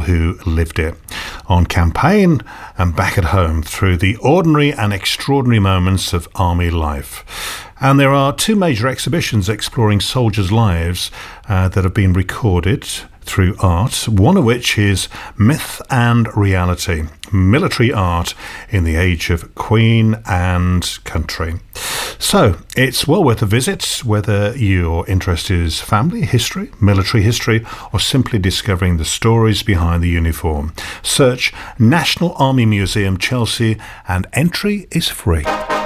who lived it, on campaign and back at home, through the ordinary and extraordinary moments of army life. And there are two major exhibitions exploring soldiers' lives that have been recorded through art, one of which is Myth and Reality, Military Art in the Age of Queen and Country. So it's well worth a visit, whether your interest is family history, military history, or simply discovering the stories behind the uniform. Search National Army Museum, Chelsea, and entry is free.